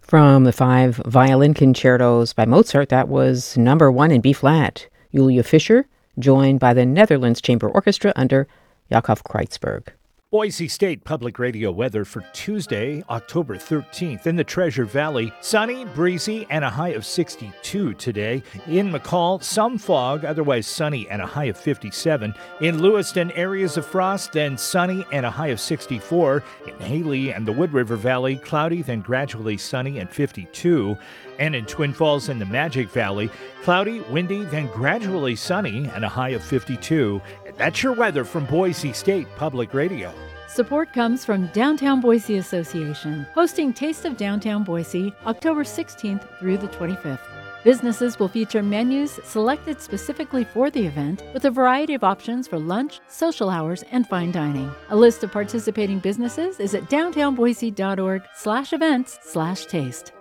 From the five violin concertos by Mozart, that was number one in B flat. Julia Fischer, joined by the Netherlands Chamber Orchestra under Jakob Kreutzberg. Boise State Public Radio weather for Tuesday, October 13th. In the Treasure Valley, sunny, breezy, and a high of 62 today. In McCall, some fog, otherwise sunny and a high of 57. In Lewiston, areas of frost, then sunny and a high of 64. In Haley and the Wood River Valley, cloudy, then gradually sunny and 52. And in Twin Falls and the Magic Valley, cloudy, windy, then gradually sunny and a high of 52. And that's your weather from Boise State Public Radio. Support comes from Downtown Boise Association, hosting Taste of Downtown Boise, October 16th through the 25th. Businesses will feature menus selected specifically for the event with a variety of options for lunch, social hours, and fine dining. A list of participating businesses is at downtownboise.org/events/taste.